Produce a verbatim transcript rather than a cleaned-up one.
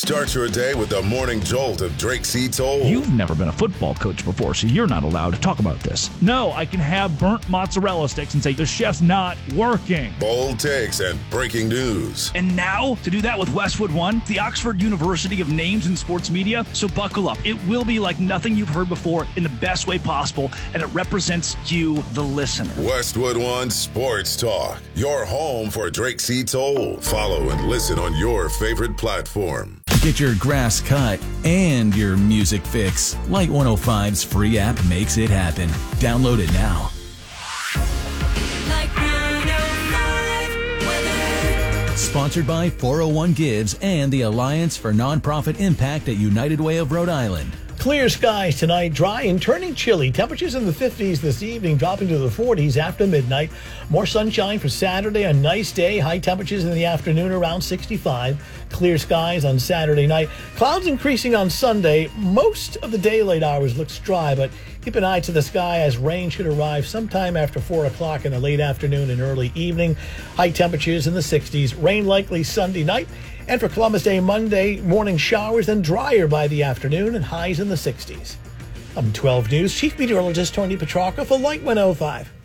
Start your day with the morning jolt of Drake C. Toll. You've never been a football coach before, so you're not allowed to talk about this. No, I can have burnt mozzarella sticks and say the chef's not working. Bold takes and breaking news. And now, to do that with Westwood One, the Oxford University of names in sports media, so buckle up. It will be like nothing you've heard before in the best way possible, and it represents you, the listener. Westwood One Sports Talk, your home for Drake C. Toll. Follow and listen on your favorite platform. Get your grass cut and your music fix. Light one oh five's free app makes it happen. Download it now. Sponsored by four oh one Gives and the Alliance for Nonprofit Impact at United Way of Rhode Island. Clear skies tonight, dry and turning chilly. Temperatures in the fifties this evening, dropping to the forties after midnight. More sunshine for Saturday, a nice day. High temperatures in the afternoon around sixty-five. Clear skies on Saturday night. Clouds increasing on Sunday. Most of the daylight hours looks dry, but keep an eye to the sky as rain should arrive sometime after four o'clock in the late afternoon and early evening. High temperatures in the sixties. Rain likely Sunday night. And for Columbus Day Monday, morning showers, then drier by the afternoon and highs in the sixties. I'm twelve News Chief Meteorologist Tony Petrarca for Light one oh five.